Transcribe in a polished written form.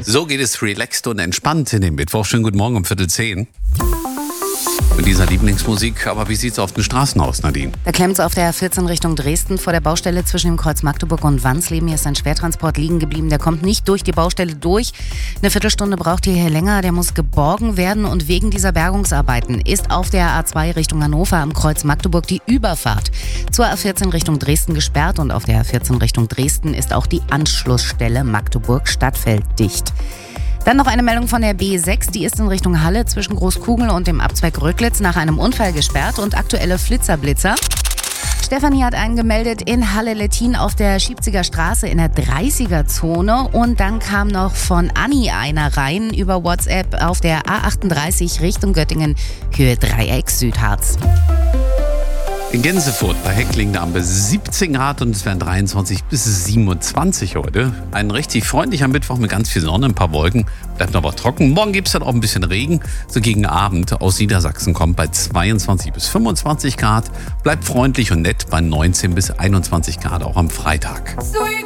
So geht es relaxed und entspannt in den Mittwoch. Schönen guten Morgen um 9:45. Mit dieser Lieblingsmusik. Aber wie sieht's auf den Straßen aus, Nadine? Da klemmt es auf der A14 Richtung Dresden vor der Baustelle zwischen dem Kreuz Magdeburg und Wansleben. Hier ist ein Schwertransport liegen geblieben. Der kommt nicht durch die Baustelle durch. Eine Viertelstunde braucht ihr hier länger. Der muss geborgen werden. Und wegen dieser Bergungsarbeiten ist auf der A2 Richtung Hannover am Kreuz Magdeburg die Überfahrt zur A14 Richtung Dresden gesperrt. Und auf der A14 Richtung Dresden ist auch die Anschlussstelle Magdeburg-Stadtfeld dicht. Dann noch eine Meldung von der B6, die ist in Richtung Halle zwischen Großkugel und dem Abzweig Röcklitz nach einem Unfall gesperrt und aktuelle Flitzer-Blitzer. Stefanie hat einen gemeldet in Halle-Lettin auf der Schiebziger Straße in der 30er-Zone und dann kam noch von Anni einer rein über WhatsApp auf der A38 Richtung Göttingen, Höhe Dreieck Südharz. In Gänsefurt bei Heckling da haben wir 17 Grad und es werden 23 bis 27 heute. Ein richtig freundlicher Mittwoch mit ganz viel Sonne, ein paar Wolken, bleibt aber trocken. Morgen gibt es dann auch ein bisschen Regen. So gegen Abend aus Niedersachsen kommt bei 22 bis 25 Grad. Bleibt freundlich und nett bei 19 bis 21 Grad auch am Freitag. Sweet